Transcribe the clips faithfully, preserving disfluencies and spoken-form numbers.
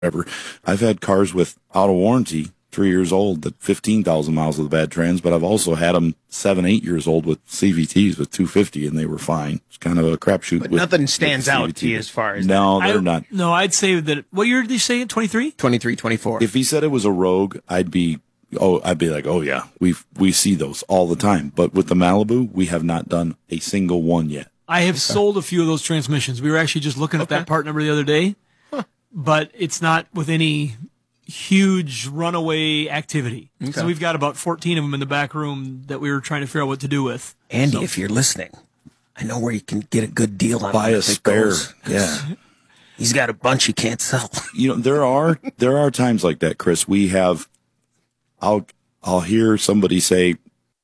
whatever. I've had cars with out of warranty, three years old, that fifteen thousand miles with a bad trans, but I've also had them seven, eight years old with C V Ts with two fifty, and they were fine. It's kind of a crapshoot. But with, nothing stands with out to you as far as no, that. they're I, not. No, I'd say that. What year did you say? twenty-three? twenty-three, twenty-four. If he said it was a Rogue, I'd be oh, I'd be like, oh yeah, we we see those all the time. But with the Malibu, we have not done a single one yet. I have sold a few of those transmissions. We were actually just looking at Okay. that part number the other day, huh. But it's not with any huge runaway activity. Okay. So we've got about fourteen of them in the back room that we were trying to figure out what to do with. Andy, so. if you're listening, I know where you can get a good deal on Buy it a if it spare. goes. Yeah. He's got a bunch he can't sell. You know, there are there are times like that, Chris. We have I'll I'll hear somebody say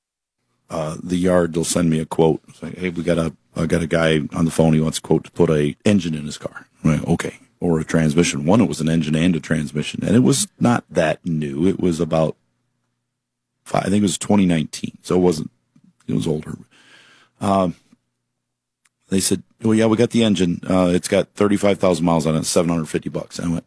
uh the yard they'll send me a quote. It's like, hey, we got a I got a guy on the phone, he wants a quote to put a engine in his car. I'm like, okay. Or a transmission. One, it was an engine and a transmission. And it was not that new. It was about five, I think it was twenty nineteen. So it wasn't, it was older. Um, they said, well, yeah, we got the engine. Uh, it's got thirty-five thousand miles on it, seven hundred fifty bucks. And I went,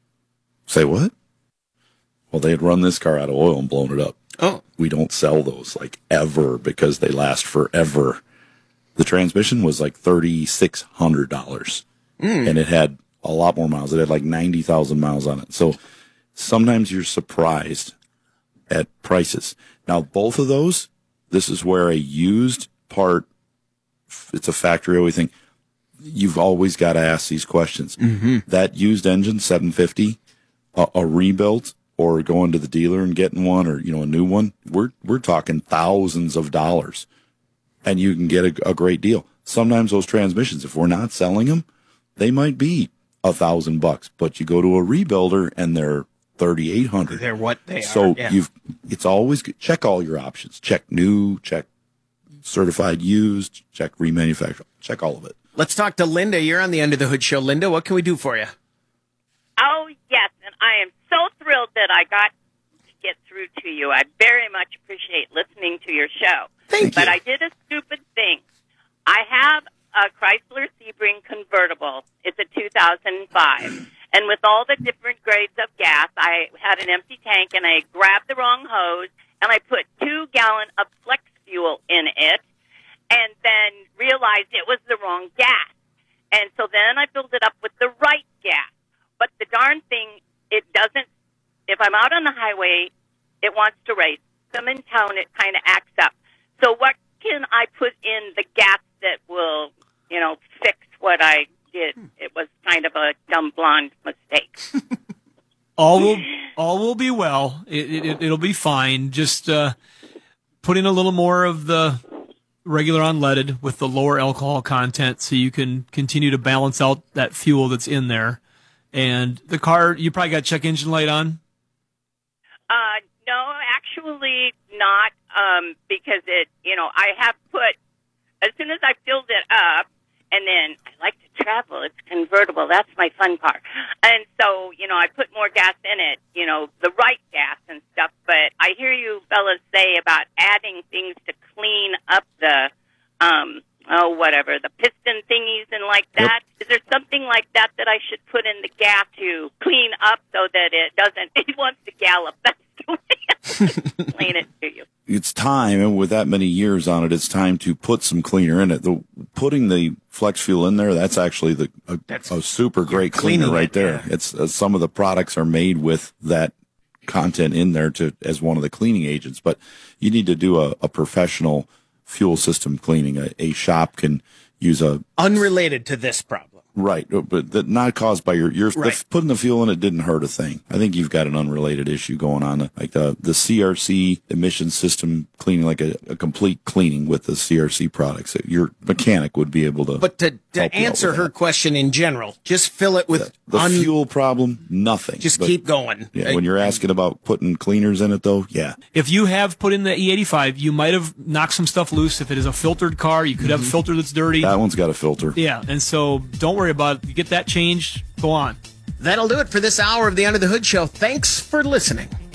say what? Well, they had run this car out of oil and blown it up. Oh. We don't sell those like ever because they last forever. The transmission was like thirty-six hundred dollars. Mm. And it had a lot more miles. It had like ninety thousand miles on it. So sometimes you're surprised at prices. Now, both of those, this is where a used part, it's a factory, everything. You've always got to ask these questions. Mm-hmm. That used engine, seven fifty, a, a rebuilt, or going to the dealer and getting one, or, you know, a new one, we're, we're talking thousands of dollars. And you can get a, a great deal. Sometimes those transmissions, if we're not selling them, they might be a thousand bucks, but you go to a rebuilder and they're thirty-eight hundred. They're what they so are. So yeah. you've, it's always good. Check all your options. Check new, check certified used, check remanufactured, check all of it. Let's talk to Linda. You're on the Under the Hood show. Linda, what can we do for you? Oh, yes, and I am so thrilled that I got to get through to you. I very much appreciate listening to your show. Thank but you. I did a stupid thing. I have a Chrysler Sebring convertible. It's a two thousand five. And with all the different grades of gas, I had an empty tank, and I grabbed the wrong hose, and I put two gallon of flex fuel in it, and then realized it was the wrong gas. And so then I filled it up with the right gas. But the darn thing, it doesn't, if I'm out on the highway, it wants to race. If I'm in town, it kind of acts up. So what can I put in the gas that will, you know, fix what I did? It was kind of a dumb blonde mistake. All will all will be well. It, it, it'll be fine. Just uh, put in a little more of the regular unleaded with the lower alcohol content, so you can continue to balance out that fuel that's in there. And the car, you probably got check engine light on. Uh, no, actually not, um, because it, you know, I have put, as soon as I filled it up, and then I like to travel, it's convertible, that's my fun car. And so, you know, I put more gas in it, you know, the right gas and stuff, but I hear you fellas say about adding things to clean up the, um, oh, whatever, the piston thingies and like that. Yep. Is there something like that that I should put in the gas to clean up so that it doesn't, it wants to gallop? That's the way I explain it to you. It's time, and with that many years on it, it's time to put some cleaner in it. The putting the flex fuel in there, that's actually the a, a super great cleaner right there. Yeah. It's uh, some of the products are made with that content in there to as one of the cleaning agents, but you need to do a, a professional fuel system cleaning. A, a shop can use a unrelated to this problem. Right, but that not caused by your, your Right. the, putting the fuel in it didn't hurt a thing. I think you've got an unrelated issue going on, like the the C R C emission system cleaning, like a, a complete cleaning with the C R C products. Your mechanic would be able to. But to, help to you out answer with her that. question in general, just fill it with The, the un- fuel problem, nothing. Just But, keep going. Yeah, when you're asking about putting cleaners in it, though, yeah. If you have put in the E eighty-five, you might have knocked some stuff loose. If it is a filtered car, you could have a filter that's dirty. That one's got a filter. Yeah, and so don't worry about it. You get that changed, go on. That'll do it for this hour of the Under the Hood Show. Thanks for listening.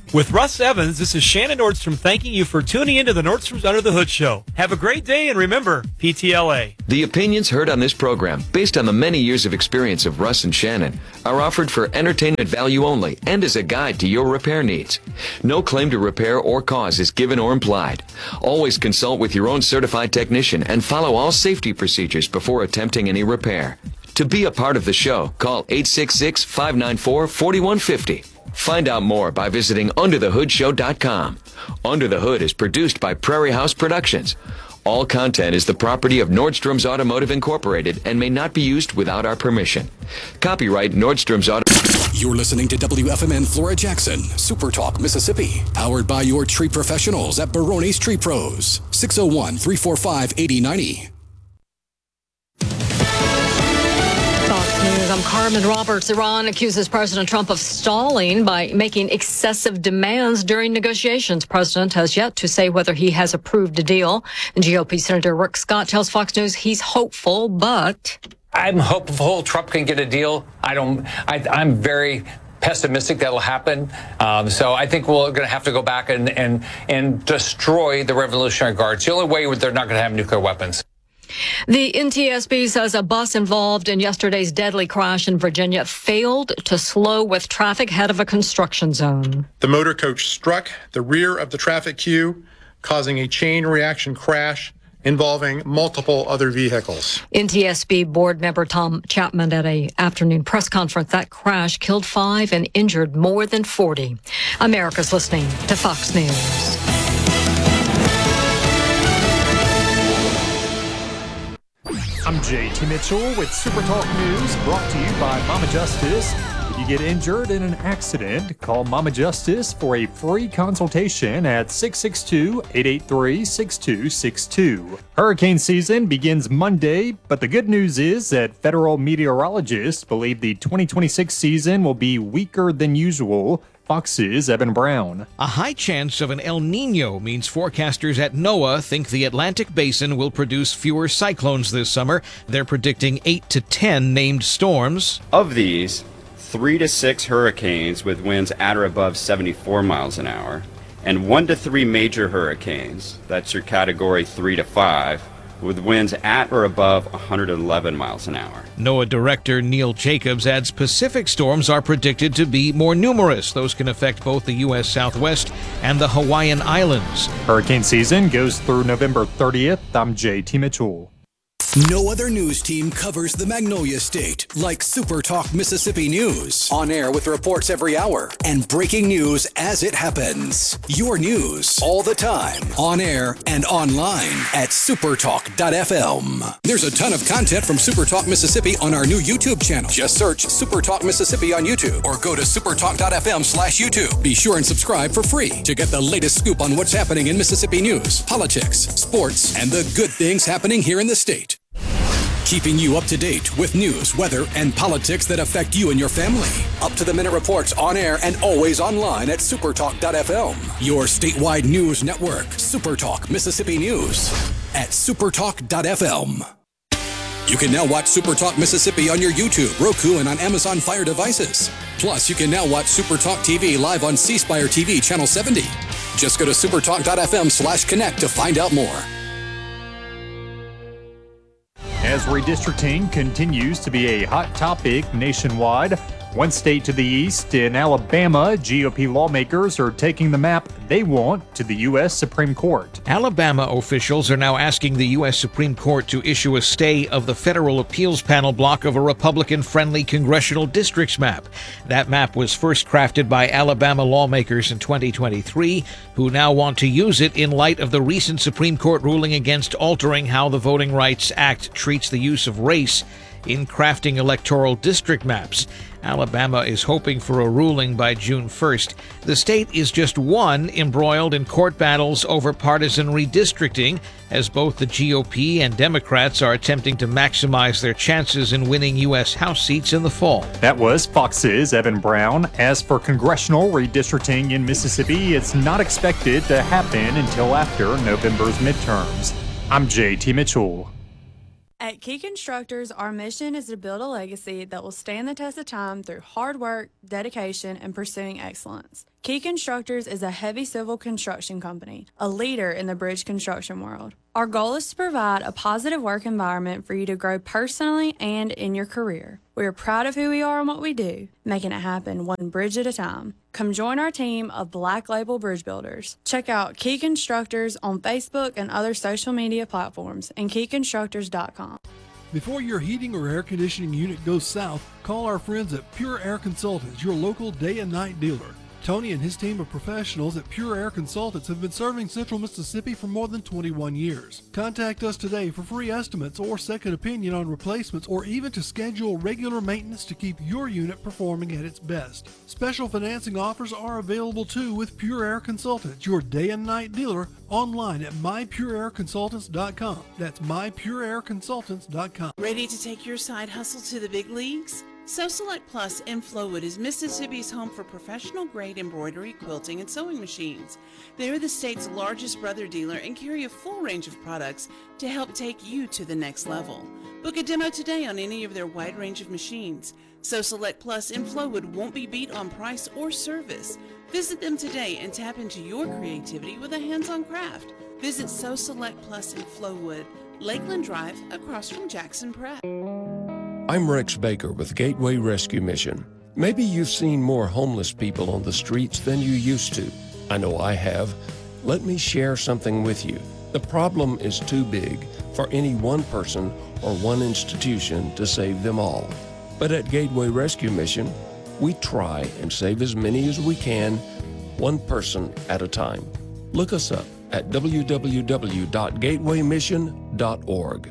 With Russ Evans, this is Shannon Nordstrom thanking you for tuning into the Nordstrom's Under the Hood show. Have a great day, and remember, P T L A. The opinions heard on this program, based on the many years of experience of Russ and Shannon, are offered for entertainment value only and as a guide to your repair needs. No claim to repair or cause is given or implied. Always consult with your own certified technician and follow all safety procedures before attempting any repair. To be a part of the show, call eight six six, five nine four, four one five zero. Find out more by visiting under the hood show dot com. Under the Hood is produced by Prairie House Productions. All content is the property of Nordstrom's Automotive Incorporated and may not be used without our permission. Copyright Nordstrom's Automotive. You're listening to W F M N Flora Jackson, Super Talk, Mississippi. Powered by your tree professionals at Barone's Tree Pros. six oh one, three four five, eight oh nine oh. Fox News, I'm Carmen Roberts. Iran accuses President Trump of stalling by making excessive demands during negotiations. President has yet to say whether he has approved a deal. And G O P Senator Rick Scott tells Fox News he's hopeful, but... I'm hopeful Trump can get a deal. I don't, I, I'm very pessimistic that'll happen. Um, so I think we're going to have to go back and, and, and destroy the Revolutionary Guards. The only way they're not going to have nuclear weapons. The N T S B says a bus involved in yesterday's deadly crash in Virginia failed to slow with traffic ahead of a construction zone. The motor coach struck the rear of the traffic queue, causing a chain reaction crash involving multiple other vehicles. N T S B board member Tom Chapman at a afternoon press conference. That crash killed five and injured more than forty. America's listening to Fox News. I'm J T Mitchell with Super Talk News, brought to you by Mama Justice. If you get injured in an accident, call Mama Justice for a free consultation at six six two, eight eight three, six two six two. Hurricane season begins Monday, but the good news is that federal meteorologists believe the twenty twenty-six season will be weaker than usual. Fox's Evan Brown. A high chance of an El Nino means forecasters at NOAA think the Atlantic Basin will produce fewer cyclones this summer. They're predicting eight to ten named storms. Of these, three to six hurricanes with winds at or above seventy-four miles an hour, and one to three major hurricanes, that's your category three to five, with winds at or above one hundred eleven miles an hour. NOAA Director Neil Jacobs adds Pacific storms are predicted to be more numerous. Those can affect both the U S Southwest and the Hawaiian Islands. Hurricane season goes through November thirtieth. I'm J T Mitchell. No other news team covers the Magnolia State like Super Talk Mississippi News. On air with reports every hour and breaking news as it happens. Your news all the time. On air and online at supertalk dot f m. There's a ton of content from Super Talk Mississippi on our new YouTube channel. Just search Super Talk Mississippi on YouTube or go to supertalk dot f m slash YouTube. Be sure and subscribe for free to get the latest scoop on what's happening in Mississippi news, politics, sports, and the good things happening here in the state. Keeping you up to date with news, weather, and politics that affect you and your family. Up-to-the-minute reports on air and always online at supertalk dot f m. Your statewide news network, Supertalk Mississippi News at supertalk dot f m. You can now watch Supertalk Mississippi on your YouTube, Roku, and on Amazon Fire devices. Plus, you can now watch Supertalk T V live on C Spire T V Channel seventy. Just go to supertalk dot f m slash connect to find out more. As redistricting continues to be a hot topic nationwide, one state to the east, in Alabama, G O P lawmakers are taking the map they want to the U S Supreme Court. Alabama officials are now asking the U S Supreme Court to issue a stay of the federal appeals panel block of a Republican-friendly congressional districts map. That map was first crafted by Alabama lawmakers in twenty twenty-three, who now want to use it in light of the recent Supreme Court ruling against altering how the Voting Rights Act treats the use of race in crafting electoral district maps. Alabama is hoping for a ruling by June first. The state is just one embroiled in court battles over partisan redistricting, as both the G O P and Democrats are attempting to maximize their chances in winning U S House seats in the fall. That was Fox's Evan Brown. As for congressional redistricting in Mississippi, it's not expected to happen until after November's midterms. I'm J T Mitchell. At Key Constructors, our mission is to build a legacy that will stand the test of time through hard work, dedication, and pursuing excellence. Key Constructors is a heavy civil construction company, a leader in the bridge construction world. Our goal is to provide a positive work environment for you to grow personally and in your career. We are proud of who we are and what we do, making it happen one bridge at a time. Come join our team of Black Label Bridge Builders. Check out Key Constructors on Facebook and other social media platforms and key constructors dot com. Before your heating or air conditioning unit goes south, call our friends at Pure Air Consultants, your local day and night dealer. Tony and his team of professionals at Pure Air Consultants have been serving Central Mississippi for more than twenty-one years. Contact us today for free estimates or second opinion on replacements, or even to schedule regular maintenance to keep your unit performing at its best. Special financing offers are available too with Pure Air Consultants, your day and night dealer, online at my pure air consultants dot com. That's my pure air consultants dot com. Ready to take your side hustle to the big leagues? So Select Plus in Flowood is Mississippi's home for professional-grade embroidery, quilting, and sewing machines. They are the state's largest brother dealer and carry a full range of products to help take you to the next level. Book a demo today on any of their wide range of machines. So Select Plus in Flowood won't be beat on price or service. Visit them today and tap into your creativity with a hands-on craft. Visit So Select Plus in Flowood, Lakeland Drive, across from Jackson Pratt. I'm Rex Baker with Gateway Rescue Mission. Maybe you've seen more homeless people on the streets than you used to. I know I have. Let me share something with you. The problem is too big for any one person or one institution to save them all. But at Gateway Rescue Mission, we try and save as many as we can, one person at a time. Look us up at w w w dot gateway mission dot org.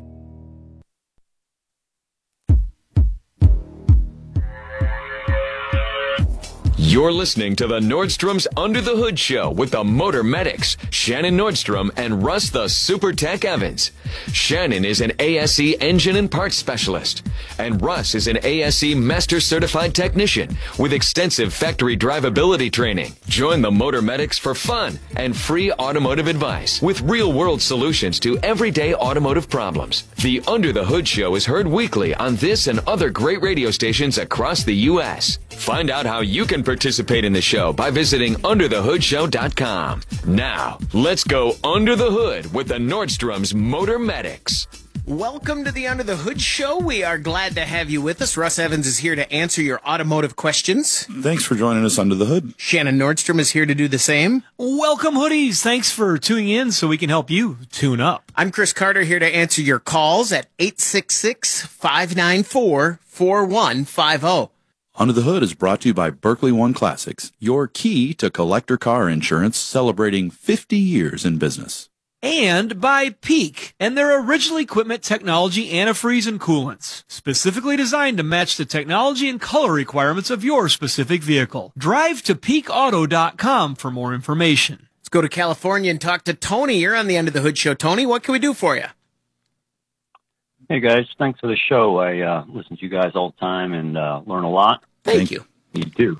You're listening to the Nordstrom's Under the Hood Show with the Motor Medics, Shannon Nordstrom and Russ the Super Tech Evans. Shannon is an A S E engine and parts specialist, and Russ is an A S E Master Certified Technician with extensive factory drivability training. Join the Motor Medics for fun and free automotive advice with real-world solutions to everyday automotive problems. The Under the Hood Show is heard weekly on this and other great radio stations across the U S Find out how you can participate in the show by visiting under the hood show dot com. Now, let's go under the hood with the Nordstrom's Motor Medics. Welcome to the Under the Hood Show. We are glad to have you with us. Russ Evans is here to answer your automotive questions. Thanks for joining us under the hood. Shannon Nordstrom is here to do the same. Welcome, hoodies. Thanks for tuning in so we can help you tune up. I'm Chris Carter, here to answer your calls at eight six six, five nine four, four one five zero. Under the Hood is brought to you by Berkeley One Classics, your key to collector car insurance, celebrating fifty years in business. And by Peak and their original equipment, technology, antifreeze, and coolants, specifically designed to match the technology and color requirements of your specific vehicle. Drive to peak auto dot com for more information. Let's go to California and talk to Tony. You're on the Under the Hood Show. Tony, what can we do for you? Hey, guys. Thanks for the show. I uh, listen to you guys all the time and uh, learn a lot. Thank you. You do.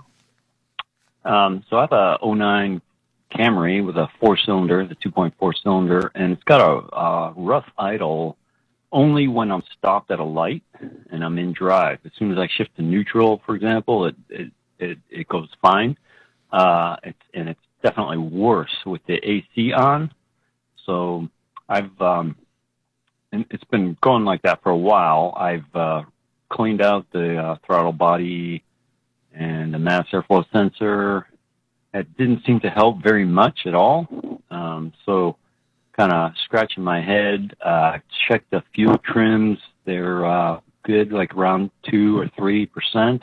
Um, so I have a oh nine Camry with a four-cylinder, the two point four cylinder, and it's got a, a rough idle only when I'm stopped at a light and I'm in drive. As soon as I shift to neutral, for example, it it, it, it goes fine. Uh, it's, and it's definitely worse with the A C on. So I've... Um, And it's been going like that for a while. I've uh, cleaned out the uh, throttle body and the mass airflow sensor. It didn't seem to help very much at all. Um, so kind of scratching my head. Uh, checked the fuel trims. They're uh, good, like around two or three percent.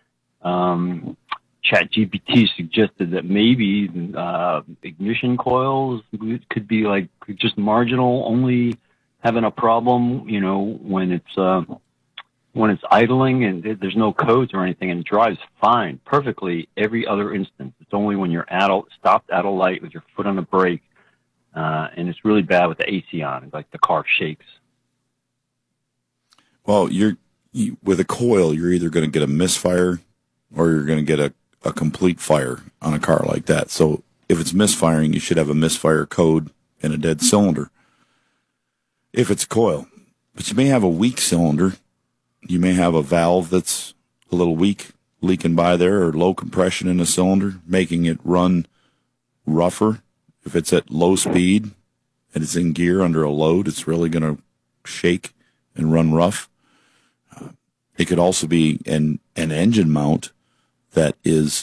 Um, ChatGPT suggested that maybe uh, ignition coils could be like just marginal, only having a problem, you know, when it's uh, when it's idling and there's no codes or anything, and it drives fine, perfectly every other instance. It's only when you're at a, stopped at a light with your foot on the brake, uh, and it's really bad with the A C on. It's like the car shakes. Well, you're you, with a coil, you're either going to get a misfire or you're going to get a, a complete fire on a car like that. So if it's misfiring, you should have a misfire code and a dead cylinder. If it's coil, but you may have a weak cylinder, you may have a valve that's a little weak, leaking by there or low compression in the cylinder, making it run rougher. If it's at low speed and it's in gear under a load, it's really going to shake and run rough. Uh, it could also be an, an engine mount that is